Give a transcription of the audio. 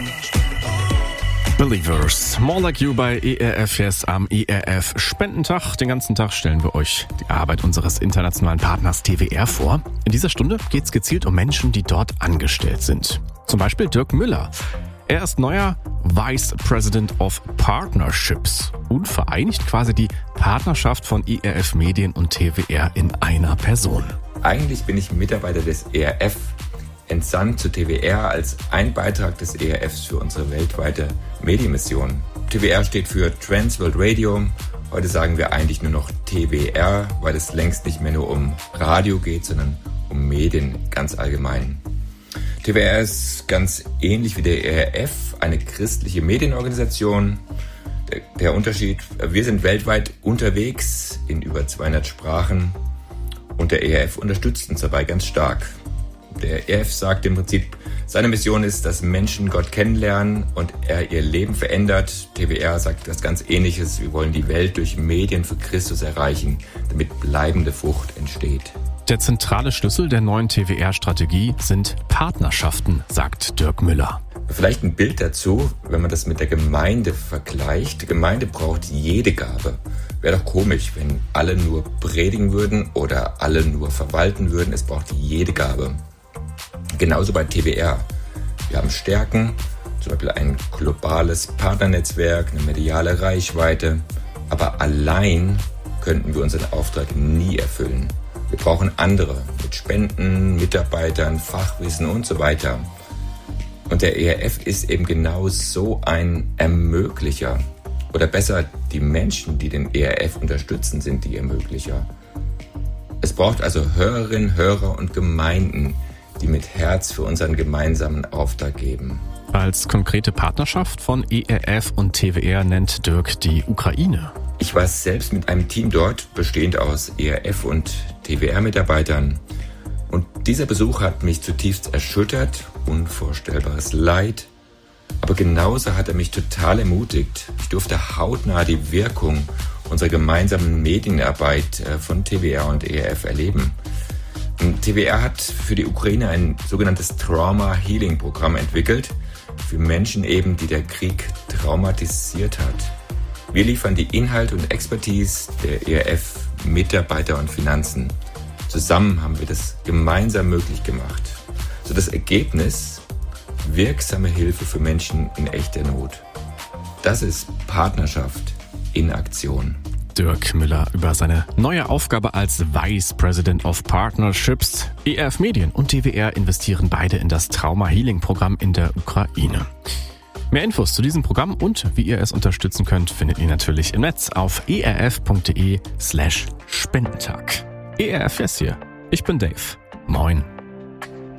Believers, More Like You bei ERF Yes am ERF Spendentag. Den ganzen Tag stellen wir euch die Arbeit unseres internationalen Partners TWR vor. In dieser Stunde geht es gezielt um Menschen, die dort angestellt sind. Zum Beispiel Dirk Müller. Er ist neuer Vice President of Partnerships und vereinigt quasi die Partnerschaft von ERF Medien und TWR in einer Person. Eigentlich bin ich Mitarbeiter des ERF, entsandt zu TWR als ein Beitrag des ERFs für unsere weltweite Medienmission. TWR steht für Trans World Radio. Heute sagen wir eigentlich nur noch TWR, weil es längst nicht mehr nur um Radio geht, sondern um Medien ganz allgemein. TWR ist ganz ähnlich wie der ERF eine christliche Medienorganisation. Der Unterschied, wir sind weltweit unterwegs in über 200 Sprachen und der ERF unterstützt uns dabei ganz stark. Der ERF sagt im Prinzip, seine Mission ist, dass Menschen Gott kennenlernen und er ihr Leben verändert. TWR sagt das ganz Ähnliches. Wir wollen die Welt durch Medien für Christus erreichen, damit bleibende Frucht entsteht. Der zentrale Schlüssel der neuen TWR-Strategie sind Partnerschaften, sagt Dirk Müller. Vielleicht ein Bild dazu, wenn man das mit der Gemeinde vergleicht. Die Gemeinde braucht jede Gabe. Wäre doch komisch, wenn alle nur predigen würden oder alle nur verwalten würden. Es braucht jede Gabe. Genauso bei TWR. Wir haben Stärken, zum Beispiel ein globales Partnernetzwerk, eine mediale Reichweite. Aber allein könnten wir unseren Auftrag nie erfüllen. Wir brauchen andere mit Spenden, Mitarbeitern, Fachwissen und so weiter. Und der ERF ist eben genau so ein Ermöglicher. Oder besser, die Menschen, die den ERF unterstützen, sind die Ermöglicher. Es braucht also Hörerinnen, Hörer und Gemeinden, die mit Herz für unseren gemeinsamen Auftrag geben. Als konkrete Partnerschaft von ERF und TWR nennt Dirk die Ukraine. Ich war selbst mit einem Team dort, bestehend aus ERF und TWR-Mitarbeitern. Und dieser Besuch hat mich zutiefst erschüttert, unvorstellbares Leid. Aber genauso hat er mich total ermutigt. Ich durfte hautnah die Wirkung unserer gemeinsamen Medienarbeit von TWR und ERF erleben. TWR hat für die Ukraine ein sogenanntes Trauma Healing Programm entwickelt, für Menschen eben, die der Krieg traumatisiert hat. Wir liefern die Inhalte und Expertise der ERF, Mitarbeiter und Finanzen. Zusammen haben wir das gemeinsam möglich gemacht. So das Ergebnis: wirksame Hilfe für Menschen in echter Not. Das ist Partnerschaft in Aktion. Dirk Müller über seine neue Aufgabe als Vice President of Partnerships. ERF Medien und TWR investieren beide in das Trauma Healing Programm in der Ukraine. Mehr Infos zu diesem Programm und wie ihr es unterstützen könnt, findet ihr natürlich im Netz auf erf.de/Spendentag. ERF Yes hier. Ich bin Dave. Moin.